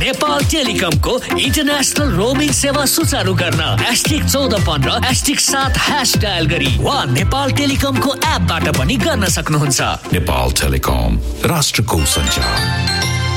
Nepal टेलिकमको international roaming सेवा सुचारू गर्न #1415 #7 डायल गरी वा नेपाल टेलिकमको एपबाट पनि गर्न सक्नुहुन्छ। नेपाल टेलिकम, राष्ट्रको सञ्चार।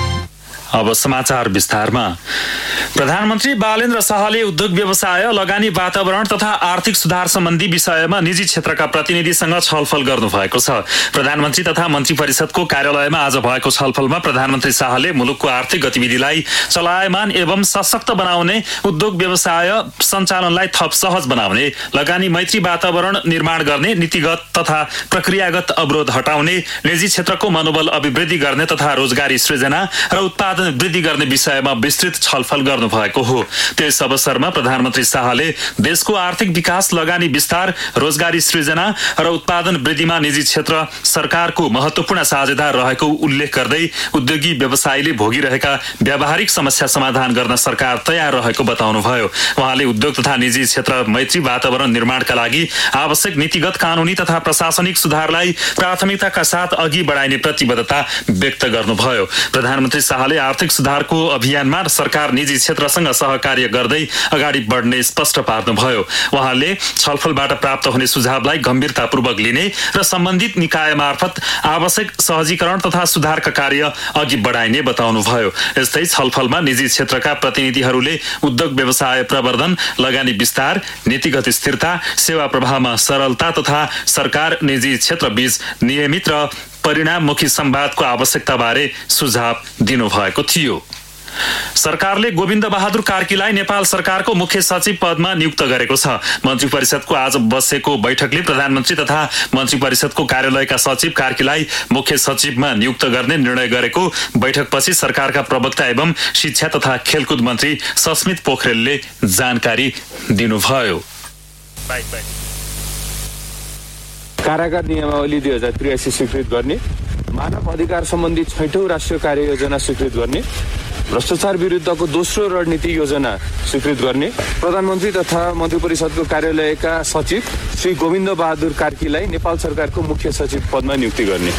अब समाचार विस्तारमा। प्रधानमन्त्री बालेन्द्र शाहले उद्योग व्यवसाय, लगानी वातावरण तथा आर्थिक सुधार सम्बन्धी विषयमा निजी क्षेत्रका प्रतिनिधिसँग छलफल गर्नुभएको छ। प्रधानमन्त्री तथा मन्त्री परिषदको कार्यालयमा आज भएको छलफलमा प्रधानमन्त्री शाहले मुलुकको आर्थिक गतिविधिलाई चलायमान एवं सशक्त बनाउने, उद्योग व्यवसाय सञ्चालनलाई थप सहज बनाउने, लगानी मैत्री वातावरण निर्माण गर्ने, नीतिगत तथा प्रक्रियागत अवरोध हटाउने, निजी क्षेत्रको मनोबल अभिवृद्धि गर्ने तथा रोजगारी सृजना र उत्पादन वृद्धि गर्ने विषयमा विस्तृत छलफल गर्नुभएको हो। त्यस अवसरमा प्रधानमन्त्री शाहले देशको आर्थिक विकास, लगानी विस्तार, रोजगारी सृजना र उत्पादन वृद्धिमा निजी क्षेत्र सरकारको महत्वपूर्ण साझेदार रहेको उल्लेख गर्दै उद्योगी व्यवसायीले भोगिरहेका व्यावहारिक समस्या समाधान गर्न सरकार तयार रहेको बताउनुभयो। उहाँले उद्योग तथा निजी क्षेत्र मैत्री वातावरण निर्माणका लागि आवश्यक नीतिगत, कानूनी तथा प्रशासनिक सुधारलाई प्राथमिकताका साथ अघि बढाइने प्रतिबद्धता व्यक्त गर्नुभयो। प्रधानमन्त्री शाहले आर्थिक सुधारको अभियानमा सरकार निजी क्षेत्रसँग सहकार्य गर्दै अगाडि बढ्ने स्पष्ट पार्नुभयो। उहाँले छलफलबाट प्राप्त हुने सुझावलाई गम्भीरतापूर्वक लिने र सम्बन्धित निकाय मार्फत आवश्यक सहजीकरण तथा सुधारका कार्य अघि बढाइने बताउनुभयो। यस्तै छलफलमा निजी क्षेत्रका प्रतिनिधिहरूले उद्योग व्यवसाय प्रवर्धन, लगानी विस्तार, नीतिगत स्थिरता, सेवा प्रवाहमा सरलता तथा सरकार निजी क्षेत्र बीच नियमित र परिणाममुखी संवादको आवश्यकताबारे सुझाव दिनुभएको थियो। सरकारले गोविन्द बहादुर कार्कीलाई नेपाल सरकारको मुख्य सचिव पदमा नियुक्त गरेको छ। मन्त्री परिषदको आज बसेको बैठकले प्रधानमन्त्री तथा मन्त्री परिषदको कार्यालयका सचिव कार्कीलाई मुख्य सचिवमा नियुक्त गर्ने निर्णय गरेको बैठकपछि सरकारका प्रवक्ता एवं शिक्षा तथा खेलकुद मन्त्री सस्मित पोखरेलले जानकारी दिनुभयो। कारागार नियमावली 2083 स्वीकृत गर्ने, मानव अधिकार सम्बन्धी 6औं राष्ट्रिय कार्ययोजना स्वीकृत गर्ने, भ्रष्टाचार विरुद्धको दोस्रो रणनीति योजना स्वीकृत गर्ने, प्रधानमन्त्री तथा मन्त्री परिषदको कार्यालयका सचिव श्री गोविन्द बहादुर कार्कीलाई नेपाल सरकारको मुख्य सचिव पदमा नियुक्ति गर्ने।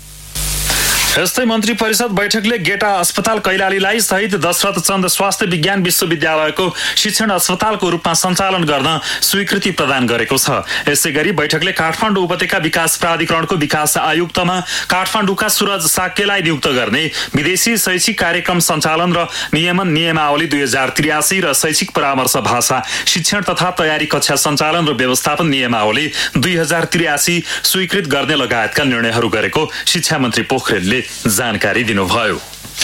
यस्तै मन्त्री परिषद बैठकले गेटा अस्पताल कैलालीलाई शहीद दशरथ चन्द स्वास्थ्य विज्ञान विश्वविद्यालयको शिक्षण अस्पतालको रूपमा सञ्चालन गर्न स्वीकृति प्रदान गरेको छ। यसैगरी बैठकले काठमाडौँ उपत्यका विकास प्राधिकरणको विकास आयुक्तमा काठमाडौँका सूरज साक्यलाई नियुक्त गर्ने, विदेशी शैक्षिक कार्यक्रम सञ्चालन र नियमन नियमावली 2083 र शैक्षिक परामर्श भाषा शिक्षण तथा तयारी कक्षा सञ्चालन र व्यवस्थापन नियमावली 2083 स्वीकृत गर्ने लगायतका निर्णयहरू गरेको शिक्षा मन्त्री पोखरेलले जानकारी दिनुभयो।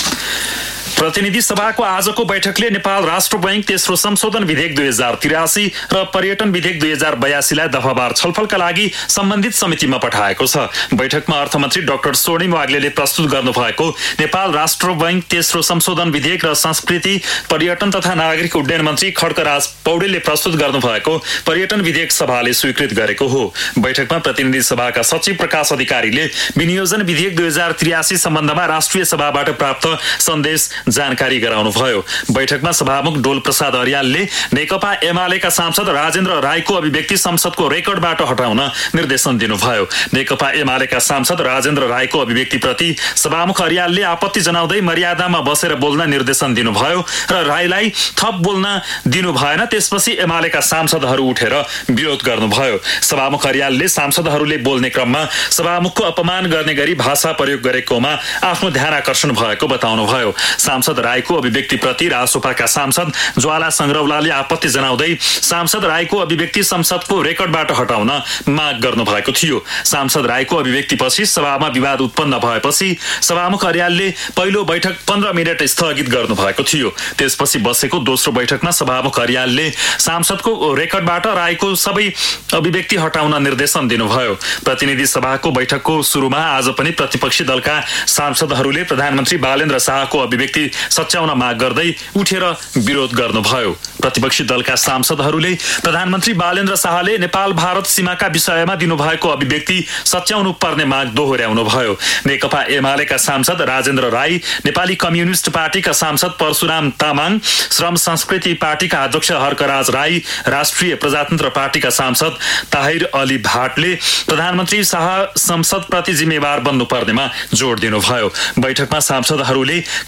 प्रतिनिधि सभाको आजको बैठकले नेपाल राष्ट्र बैंक तेस्रो संशोधन विधेयक 2083 र पर्यटन विधेयक 2082 लाई दफावार छलफलका लागि सम्बन्धित समितिमा पठाएको छ। बैठकमा अर्थमन्त्री डाक्टर स्वर्णिम वाग्लेले प्रस्तुत गर्नुभएको नेपाल राष्ट्र बैंक तेस्रो संशोधन विधेयक र संस्कृति, पर्यटन तथा नागरिक उड्डयन मन्त्री खड्कराज पौडेलले प्रस्तुत गर्नुभएको पर्यटन विधेयक सभाले स्वीकृत गरेको हो। बैठकमा प्रतिनिधि सभाका सचिव प्रकाश अधिकारीले विनियोजन विधेयक 2083 सम्बन्धमा राष्ट्रिय सभाबाट प्राप्त सन्देश जानकारी गराउनुभयो। बैठकमा सभामुख डोल प्रसाद अर्यालले नेकपा एमालेका सांसद राजेन्द्र राईको अभिव्यक्ति संसदको रेकर्डबाट हटाउन निर्देशन दिनुभयो। नेकपा एमालेका सांसद राजेन्द्र राईको अभिव्यक्तिप्रति सभामुख अर्यालले आपत्ति जनाउँदै मर्यादामा बसेर बोल्न निर्देशन दिनुभयो र राईलाई थप बोल्न दिनु भएन। त्यसपछि एमालेका सांसदहरू उठेर विरोध गर्नुभयो। सभामुख अर्यालले सांसदहरूले बोल्ने क्रममा सभामुखको अपमान गर्ने गरी भाषा प्रयोग गरेकोमा आफ्नो ध्यान आकर्षण भएको बताउनुभयो। सांसद राईको अभिव्यक्तिप्रति रासोपाका सांसद ज्वाला संग्रौलाले आपत्ति जनाउँदै सांसद राईको अभिव्यक्ति संसदको रेकर्डबाट हटाउन माग गर्नुभएको थियो। सांसद राईको अभिव्यक्तिपछि सभामा विवाद उत्पन्न भएपछि सभामुख अर्यालले पहिलो बैठक 15 मिनट स्थगित गर्नुभएको थियो। त्यसपछि बसेको दोस्रो बैठकमा सभामुख अर्यालले सांसदको रेकर्डबाट राईको सबै अभिव्यक्ति हटाउन निर्देशन दिनुभयो। प्रतिनिधि सभाको बैठकको सुरुमा आज पनि प्रतिपक्षी दलका सांसदहरूले प्रधानमन्त्री बालेन्द्र शाहको अभिव्यक्ति सच्याउन माग गर्दै उठेर विरोध गर्नुभयो। प्रतिपक्षी दलका सांसदहरूले प्रधानमन्त्री बालेन्द्र शाहले नेपाल भारत सीमाका विषयमा दिनुभएको अभिव्यक्ति सच्याउनु पर्ने माग दोहोर्याउनु भयो। नेकपा एमालेका सांसद राजेन्द्र राई, नेपाली कम्युनिस्ट पार्टीका सांसद परशुराम तामाङ, श्रम संस्कृति पार्टीका अध्यक्ष हर्कराज राई, राष्ट्रिय प्रजातन्त्र पार्टीका सांसद ताहिर अली भाटले प्रधानमन्त्री शाह संसदप्रति जिम्मेवार बन्नुपर्नेमा जोड दिनुभयो। बैठकमा सांसदहरूले किसानले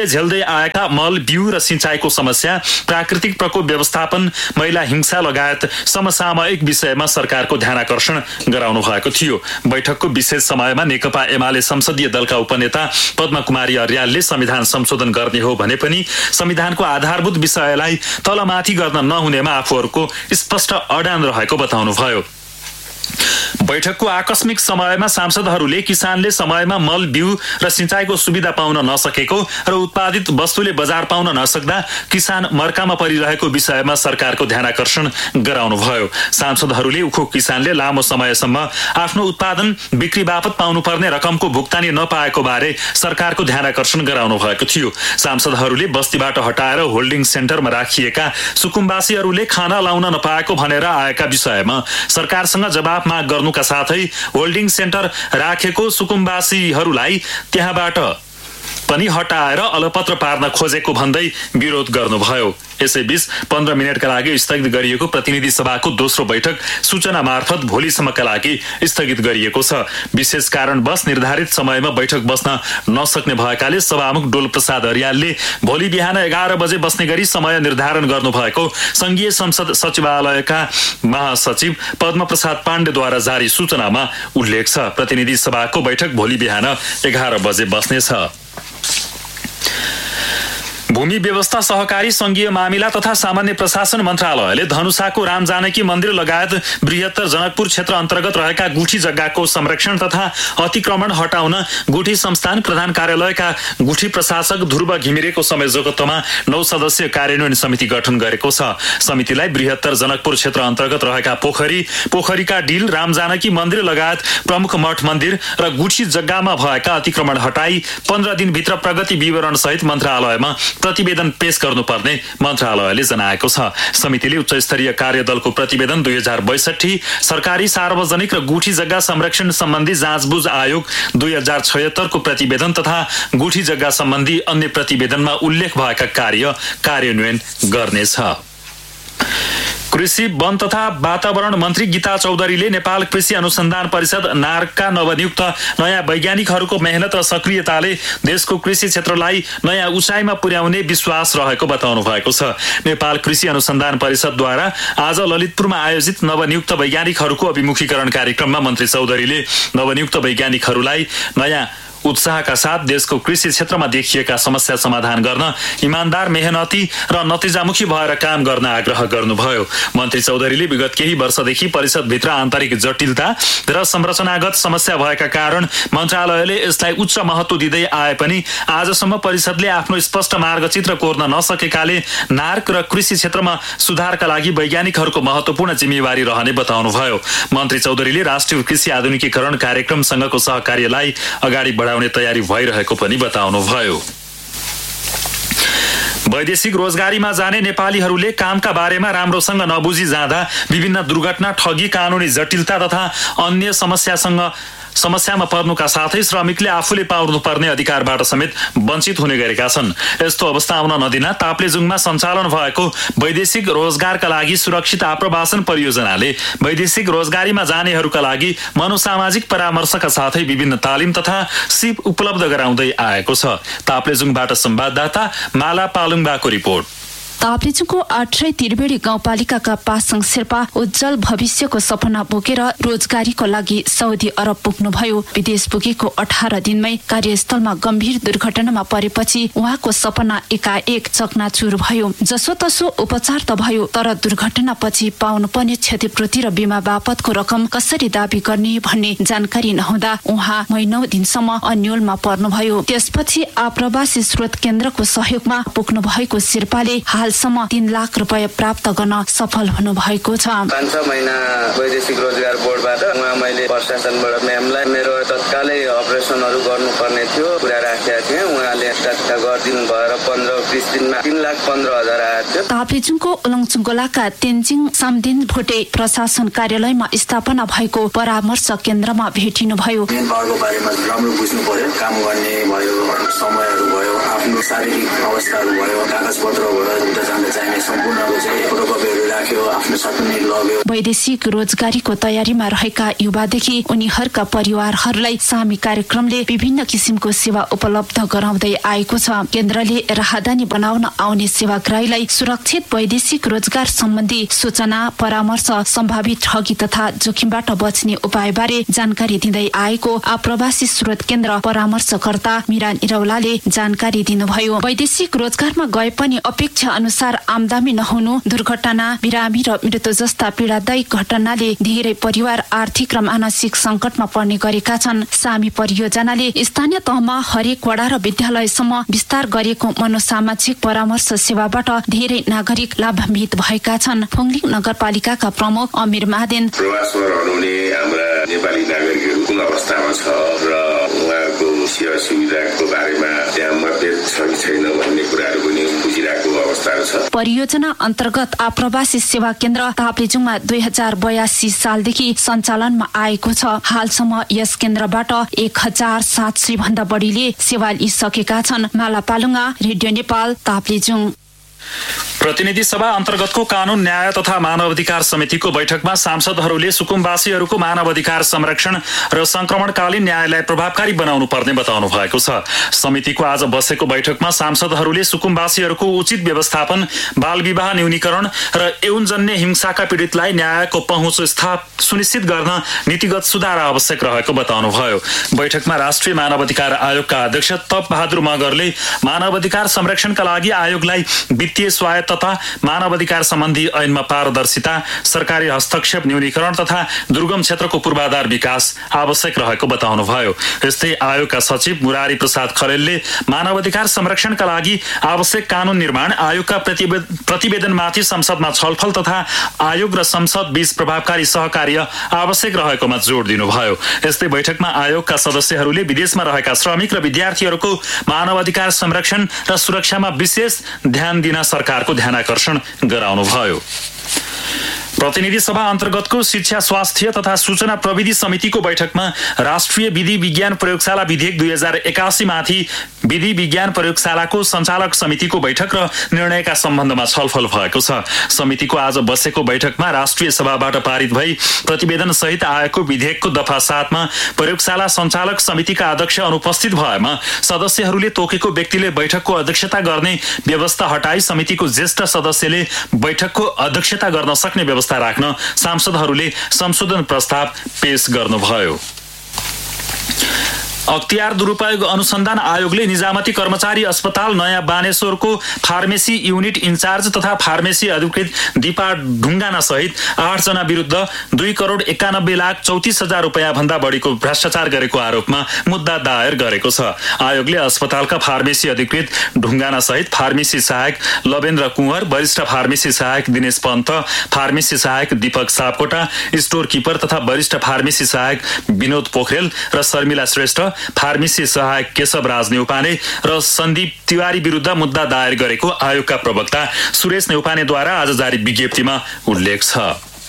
झेल्दै आएका मल बिउ र सिंचाइको समस्या, प्राकृतिक प्रकोप व्यवस्थापन, महिला हिंसा लगायत समसामयिक विषयमा सरकारको ध्यानाकर्षण गराउनु भएको थियो। बैठकको विशेष समयमा नेकपा एमाले संसदीय दलका उपनेता पद्मकुमारी अर्यालले संविधान संशोधन गर्ने हो भने पनि संविधानको आधारभूत विषयलाई तलमाथि गर्न नहुनेमा आफूहरूको स्पष्ट अडान रहेको बताउनुभयो। बैठकको आकस्मिक समयमा सांसदहरूले किसानले समयमा मल बिउ र सिंचाइको सुविधा पाउन नसकेको र उत्पादित वस्तुले बजार पाउन नसक्दा किसान मर्कामा परिरहेको विषयमा सरकारको ध्यानाकर्षण गराउनुभयो। सांसदहरूले उखु किसानले लामो समयसम्म आफ्नो उत्पादन बिक्री बापत पाउनुपर्ने रकमको भुक्तानी नपाएको बारे सरकारको ध्यानाकर्षण गराउनु भएको थियो। सांसदहरूले बस्तीबाट हटाएर होल्डिङ सेन्टरमा राखिएका सुकुम्बासीहरूले खाना लाउन नपाएको भनेर आएका विषयमा सरकारसँग जवाफ माग गर्नुका साथै होल्डिङ सेन्टर राखेको सुकुम्बासीहरूलाई त्यहाँबाट पनि हटाएर अलपत्र पार्न खोजेको भन्दै विरोध गर्नुभयो। यसैबीच 15 मिनटका लागि स्थगित गरिएको प्रतिनिधि सभाको दोस्रो बैठक सूचना मार्फत भोलिसम्मका लागि स्थगित गरिएको छ। विशेष कारणवश निर्धारित समयमा बैठक बस्न नसक्ने भएकाले सभामुख डोल प्रसाद अर्यालले भोलि बिहान 11 बजे बस्ने गरी समय निर्धारण गर्नुभएको संघीय संसद सचिवालयका महासचिव पद्म प्रसाद पाण्डेद्वारा जारी सूचनामा उल्लेख छ। प्रतिनिधि सभाको बैठक भोलि बिहान 11 बजे बस्नेछ। भूमि व्यवस्था, सहकारी संघीय मामिला तथा सामान्य प्रशासन मन्त्रालयले धनुषाको राम जानकी मन्दिर लगायत बृहत्तर जनकपुर क्षेत्र अन्तर्गत रहेका गुठी जग्गाको संरक्षण तथा अतिक्रमण हटाउन गुठी संस्थान प्रधान कार्यालयका गुठी प्रशासक ध्रुव घिमिरेको संयोजकत्वमा 9 सदस्यीय कार्यान्वयन समिति गठन गरेको छ। समितिलाई बृहत्तर जनकपुर क्षेत्र अन्तर्गत रहेका पोखरीका डिल, राम जानकी मन्दिर लगायत प्रमुख मठ मन्दिर र गुठी जग्गामा भएका अतिक्रमण हटाई 15 दिनभित्र प्रगति विवरण सहित मन्त्रालयमा प्रतिवेदन पेश गर्नुपर्ने मन्त्रालयले जनाएको छ। समितिले उच्चस्तरीय कार्यदलको प्रतिवेदन 2062, सरकारी सार्वजनिक र गुठी जग्गा संरक्षण सम्बन्धी जाँचबुझ आयोग 2076 को प्रतिवेदन तथा गुठी जग्गा सम्बन्धी अन्य प्रतिवेदनमा उल्लेख भएका कार्यान्वयन गर्नेछ। कृषि, वन तथा वातावरण मन्त्री गीता चौधरीले नेपाल कृषि अनुसन्धान परिषद नार्कका नवनियुक्त नयाँ वैज्ञानिकहरूको मेहनत र सक्रियताले देशको कृषि क्षेत्रलाई नयाँ उचाइमा पुर्याउने विश्वास रहेको बताउनु भएको छ। नेपाल कृषि अनुसन्धान परिषदद्वारा आज ललितपुरमा आयोजित नवनियुक्त वैज्ञानिकहरूको अभिमुखीकरण कार्यक्रममा मन्त्री चौधरीले नवनियुक्त वैज्ञानिकहरूलाई नयाँ उत्साहका साथ देशको कृषि क्षेत्रमा देखिएका समस्या समाधान गर्न इमानदार, मेहनती र नतिजामुखी भएर काम गर्न आग्रह गर्नुभयो। मन्त्री चौधरीले विगत केही वर्षदेखि परिषदभित्र आन्तरिक जटिलता र संरचनागत समस्या भएका कारण मन्त्रालयले यसलाई उच्च महत्त्व दिँदै आए पनि आजसम्म परिषदले आफ्नो स्पष्ट मार्गचित्र कोर्न नसकेकाले नार्क र कृषि क्षेत्रमा सुधारका लागि वैज्ञानिकहरूको महत्त्वपूर्ण जिम्मेवारी रहने बताउनुभयो। मन्त्री चौधरीले राष्ट्रिय कृषि आधुनिकीकरण कार्यक्रमसँगको सहकार्यलाई अगाडि बढाउने तयारी भइरहेको पनि बताउनुभयो। वैदेशिक रोजगारीमा जाने नेपालीहरूले कामका बारेमा राम्रोसँग नबुझी जाँदा विभिन्न दुर्घटना, ठगी, कानुनी जटिलता तथा अन्य समस्यामा पर्नुका साथै श्रमिकले आफूले पाउनुपर्ने अधिकारबाट समेत वञ्चित हुने गरेका छन्। यस्तो अवस्था आउन नदिन ताप्लेजुङमा सञ्चालन भएको वैदेशिक रोजगारका लागि सुरक्षित आप्रवासन परियोजनाले वैदेशिक रोजगारीमा जानेहरूका लागि मनोसामाजिक परामर्शका साथै विभिन्न तालिम तथा सिप उपलब्ध गराउँदै आएको छ। ताप्लेजुङबाट संवाददाता माला पालुङबाको रिपोर्ट। ताप्लेजुङको 8 त्रिवेणी गाउँपालिकाका पासाङ शेर्पा उज्जवल भविष्यको सपना बोकेर रोजगारीको लागि साउदी अरब पुग्नुभयो। विदेश पुगेको 18 दिनमै कार्यस्थलमा गम्भीर दुर्घटनामा परेपछि उहाँको सपना एकाएक चकनाचुर भयो। जसोतसो उपचार त भयो, तर दुर्घटनापछि पाउनुपर्ने क्षतिपूर्ति र बिमा बापतको रकम कसरी दाबी गर्ने भन्ने जानकारी नहुँदा उहाँ महिनौ दिनसम्म अन्योलमा पर्नुभयो। त्यसपछि आप्रवासी स्रोत केन्द्रको सहयोगमा पुग्नु भएको शेर्पाले हालसम्म 3 लाख रुपैयाँ प्राप्त गर्न सफल हुनु भएको छ। 5 महिना वैदेशिक रोजगार बोर्डबाट उहाँ मैले प्रशासनबाट म्यामलाई मेरो तत्कालै अपरेसनहरू गर्नुपर्ने थियो कुरा राखेका थिएँ। उहाँले तत्काल गरिदिनु भएर 15-20 दिनमा 3,15,000 आएको थियो। ताप्लेजुङको उलङचुङगोलाका तेन्जिङ सामदिन भोटे प्रशासन कार्यालयमा स्थापना भएको परामर्श केन्द्रमा भेटिनु भयो। मेन पावरको बारेमा राम्रो बुझ्नु पर्यो, काम गर्ने भयो, समयहरू भयो, आफ्नो शारीरिक अवस्थाहरू भयो, कागजपत्र भयो, जान चाहिने सम्पूर्णको चाहिँ फोटोकपीहरू राख्यो, आफ्नो साथमा लग्यो। वैदेशिक रोजगारीको तयारीमा रहेका युवादेखि उनीहरूका परिवारहरूलाई सामी कार्यक्रमले विभिन्न किसिमको सेवा उपलब्ध गराउँदै आएको छ। केन्द्रले राहदानी बनाउन आउने सेवाग्राहीलाई सुरक्षित वैदेशिक रोजगार सम्बन्धी सूचना, परामर्श, सम्भावित ठगी तथा जोखिमबाट बच्ने उपायबारे जानकारी दिँदै आएको आप्रवासी स्रोत केन्द्र परामर्शकर्ता मीरा निरौलाले जानकारी दिनुभयो। वैदेशिक रोजगारमा गए पनि अपेक्षा अनुसार आमदानी नहुनु, दुर्घटना, बिरामी र मृत्यु जस्ता पीडादायी घटनाले धेरै परिवार आर्थिक र मानसिक संकटमा पर्ने गरेका छन्। सामी परियोजनाले स्थानीय तहमा हरेक वडा र विद्यालयसम्म विस्तार गरेको मनोसामाजिक परामर्श सेवाबाट धेरै नागरिक लाभान्वित भएका छन्। फुङलिङ नगरपालिकाका प्रमुख अमिर महादेन प्रवासमा रहनुहुने हाम्रा नेपाली नागरिकहरू कुन अवस्थामा छ र उहाँको सेवा सुविधाको बारेमा त्यहाँ मतभेद छ कि छैन भन्ने कुराहरू पनि बुझिरहेको अवस्थाहरू छ। परियोजना अन्तर्गत आप्रवासी सेवा केन्द्र ताप्लेजुङमा 2082 सालदेखि सञ्चालनमा आएको छ। हालसम्म यस केन्द्रबाट 1700 भन्दा बढीले सेवा लिइसकेका छन्। माला पालुङा, रेडियो नेपाल, ताप्लेजुङ। प्रतिनिधि सभा अन्तर्गतको कानून, न्याय तथा मानवाधिकार समितिको बैठकमा सांसदहरूले सुकुम्बासीहरूको मानवाधिकार संरक्षण र संक्रमणकालीन न्यायलाई प्रभावकारी बनाउनु पर्ने बताउनु भएको छ। समितिको आज बसेको बैठकमा सांसदहरूले सुकुम्बासीहरूको उचित व्यवस्थापन, बाल विवाह न्यूनीकरण र यौनजन्य हिंसाका पीडितलाई न्यायको पहुँच सुनिश्चित गर्न नीतिगत सुधार आवश्यक रहेको बताउनुभयो। बैठकमा राष्ट्रिय मानवाधिकार आयोगका अध्यक्ष तप बहादुर मगरले मानवाधिकार संरक्षणका लागि आयोगलाई वित्तीय स्वायत्तता, मानवाधिकार सम्बन्धी ऐनमा पारदर्शिता, सरकारी हस्तक्षेप न्यूनीकरण तथा दुर्गम क्षेत्रको पूर्वाधार विकास आवश्यक रहेको बताउनुभयो। यस्तै आयोगका सचिव मुरारी प्रसाद खरेलले मानवाधिकार संरक्षणका लागि आवश्यक कानून निर्माण, आयोगका प्रतिवेदनमाथि संसदमा छलफल तथा आयोग र संसद बीच प्रभावकारी सहकार्य आवश्यक रहेकोमा जोड दिनुभयो। यस्तै बैठकमा आयोगका सदस्यहरूले विदेशमा रहेका श्रमिक र विद्यार्थीहरूको मानवाधिकार संरक्षण र सुरक्षामा विशेष ध्यान दिन सरकारको ध्यानाकर्षण गराउनुभयो। प्रतिनिधि सभा अन्तर्गतको शिक्षा, स्वास्थ्य तथा सूचना प्रविधि समितिको बैठकमा राष्ट्रिय विधि विज्ञान प्रयोगशाला विधेयक 2081 माथि विधि विज्ञान प्रयोगशालाको सञ्चालक समितिको बैठक र निर्णयका सम्बन्धमा छलफल भएको छ। समितिको आज बसेको बैठकमा राष्ट्रिय सभाबाट पारित भई प्रतिवेदन सहित आएको विधेयकको दफा 7 मा प्रयोगशाला सञ्चालक समितिका अध्यक्ष अनुपस्थित भएमा सदस्यहरूले तोकेको व्यक्तिले बैठकको अध्यक्षता गर्ने व्यवस्था हटाई समितिको ज्येष्ठ सदस्यले बैठकको अध्यक्षता गर्न सक्ने व्यवस्था राख्न सांसदहरूले संशोधन प्रस्ताव पेश गर्नुभयो। अख्तियार दुरुपयोग अनुसन्धान आयोगले निजामती कर्मचारी अस्पताल नयाँ बानेश्वरको फार्मेसी युनिट इन्चार्ज तथा फार्मेसी अधिकृत दीपा ढुङ्गाना सहित 8 जना विरुद्ध 2,91,34,000 रुपैयाँ भन्दा बढीको भ्रष्टाचार गरेको आरोपमा मुद्दा दायर गरेको छ। आयोगले अस्पतालका फार्मेसी अधिकृत ढुङ्गाना सहित फार्मेसी सहायक लवेन्द्र कुँवर, वरिष्ठ फार्मेसी सहायक दिनेश पन्त, फार्मेसी सहायक दीपक सापकोटा, स्टोर किपर तथा वरिष्ठ फार्मेसी सहायक विनोद पोखरेल र शर्मिला श्रेष्ठ, फार्मेसी सहायक केशव राज नेउपाने र सन्दीप तिवारी विरुद्ध मुद्दा दायर गरेको आयोगका प्रवक्ता सुरेश नेउपानेद्वारा आज जारी विज्ञप्तिमा उल्लेख छ।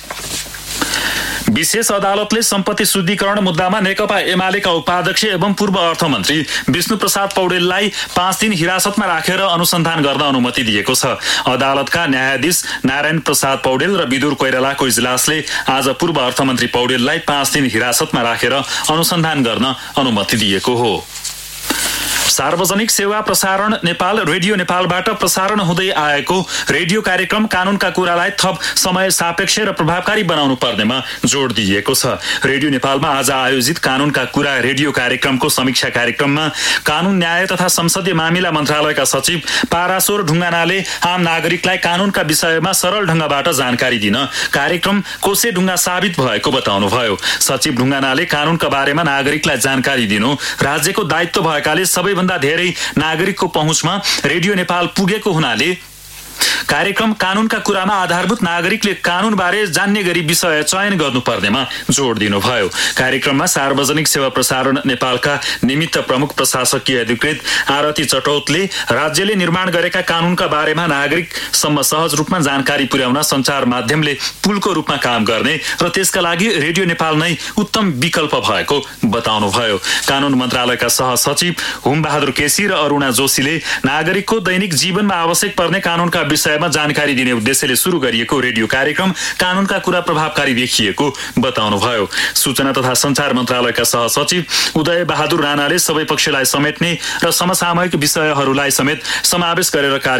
विशेष अदालतले सम्पत्ति शुद्धिकरण मुद्दामा नेकपा एमालेका उपाध्यक्ष एवं पूर्व अर्थमन्त्री विष्णु प्रसाद पौडेललाई 5 दिन हिरासतमा राखेर अनुसन्धान गर्न अनुमति दिएको छ। अदालतका न्यायाधीश नारायण प्रसाद पौडेल र विदुर कोइरालाको इजलासले आज पूर्व अर्थमन्त्री पौडेललाई 5 दिन हिरासतमा राखेर अनुसन्धान गर्न अनुमति दिएको हो। सार्वजनिक सेवा प्रसारण नेपाल रेडियो नेपालबाट प्रसारण हुँदै आएको रेडियो कार्यक्रम कानूनका कुरालाई थप समय सापेक्ष र प्रभावकारी बनाउनु पर्नेमा जोड दिएको छ। रेडियो नेपालमा आज आयोजित कानूनका कुरा रेडियो कार्यक्रमको समीक्षा कार्यक्रममा कानून, न्याय तथा संसदीय मामिला मन्त्रालयका सचिव पाराशोर ढुङ्गानाले आम नागरिकलाई कानूनका विषयमा सरल ढङ्गबाट जानकारी दिन कार्यक्रम कोसे ढुङ्गा साबित भएको बताउनुभयो। सचिव ढुङ्गानाले कानूनका बारेमा नागरिकलाई जानकारी दिनु राज्यको दायित्व भएकाले सबैभन्दा धेरै नागरिकको पहुँचमा रेडियो नेपाल पुगेको हुनाले कार्यक्रम कानूनका कुरामा आधारभूत नागरिकले कानूनबारे जान्ने गरी विषय चयन गर्नुपर्नेमा जोड दिनुभयो। कार्यक्रममा सार्वजनिक सेवा प्रसारण नेपालका निमित्त प्रमुख प्रशासकीय अधिकृत आरती चटौतले राज्यले निर्माण गरेका कानूनका बारेमा नागरिकसम्म सहज रूपमा जानकारी पुर्याउन सञ्चार माध्यमले पुलको रूपमा काम गर्ने र त्यसका लागि रेडियो नेपाल नै उत्तम विकल्प भएको बताउनुभयो। कानून मन्त्रालयका सहसचिव हुमबहादुर केसी र अरुणा जोशीले नागरिकको दैनिक जीवनमा आवश्यक पर्ने कानूनका विषयमा जानकारी दिने उद्देश्यले सुरु गरिएको रेडियो कार्यक्रम कानूनका कुरा प्रभावकारी देखिएको बताउनुभयो। सूचना तथा संचार मन्त्रालयका सहसचिव उदय बहादुर राणाले सबै पक्षलाई समेट्ने र समसामयिक विषयहरूलाई समेत समावेश गरेर